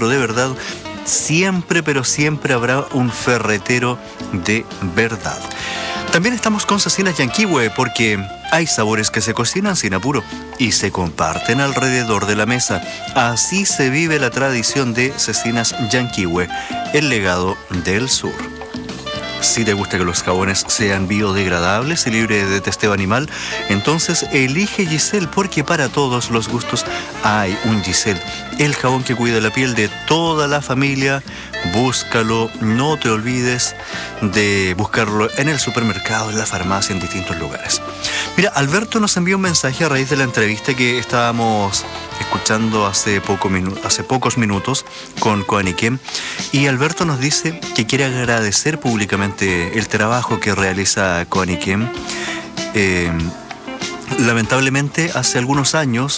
ferretero de verdad, siempre, pero siempre habrá un ferretero de verdad. También estamos con Cecinas Yanquihue, porque hay sabores que se cocinan sin apuro y se comparten alrededor de la mesa. Así se vive la tradición de Cecinas Yanquihue, el legado del sur. Si te gusta que los jabones sean biodegradables y libres de testeo animal, entonces elige Giselle, porque para todos los gustos hay un Giselle, el jabón que cuida la piel de toda la familia. Búscalo, no te olvides de buscarlo en el supermercado, en la farmacia, en distintos lugares. Mira, Alberto nos envió un mensaje a raíz de la entrevista que estábamos escuchando hace pocos minutos con Coaniquem, y Alberto nos dice que quiere agradecer públicamente el trabajo que realiza Coaniquem. Lamentablemente, hace algunos años,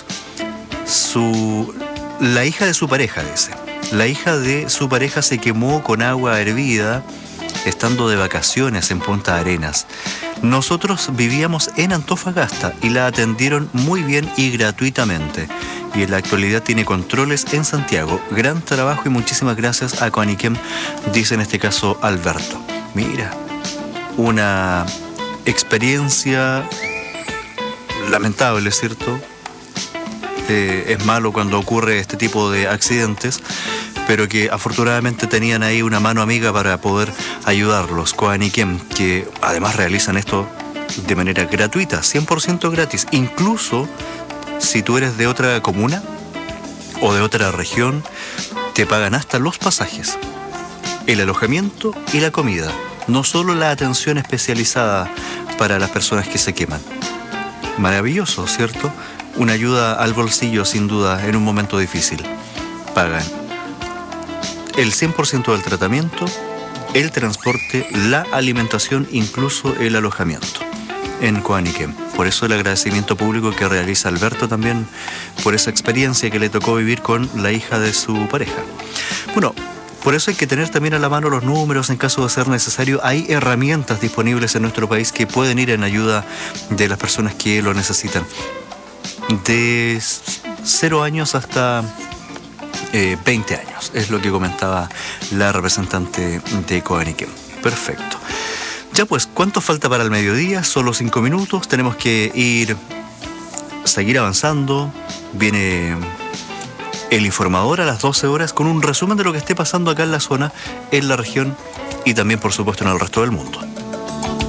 la hija de su pareja, dice, la hija de su pareja se quemó con agua hervida estando de vacaciones en Punta Arenas. Nosotros vivíamos en Antofagasta y la atendieron muy bien y gratuitamente. Y en la actualidad tiene controles en Santiago. Gran trabajo y muchísimas gracias a Coaniquem, dice en este caso Alberto. Mira, una experiencia lamentable, ¿cierto? Es malo cuando ocurre este tipo de accidentes, pero que afortunadamente tenían ahí una mano amiga para poder ayudarlos. Coaniquem, que además realizan esto de manera gratuita, 100% gratis. Incluso si tú eres de otra comuna o de otra región, te pagan hasta los pasajes, el alojamiento y la comida. No solo la atención especializada para las personas que se queman. Maravilloso, ¿cierto? Una ayuda al bolsillo, sin duda, en un momento difícil. Pagan el 100% del tratamiento, el transporte, la alimentación, incluso el alojamiento en Coaniquem. Por eso el agradecimiento público que realiza Alberto también por esa experiencia que le tocó vivir con la hija de su pareja. Bueno, por eso hay que tener también a la mano los números en caso de ser necesario. Hay herramientas disponibles en nuestro país que pueden ir en ayuda de las personas que lo necesitan. De 0 años hasta 20 años, es lo que comentaba la representante de Coaniquem. Perfecto. Ya pues, ¿cuánto falta para el mediodía? Solo 5 minutos, tenemos que seguir avanzando. Viene el informador a las 12 horas con un resumen de lo que esté pasando acá en la zona, en la región y también, por supuesto, en el resto del mundo.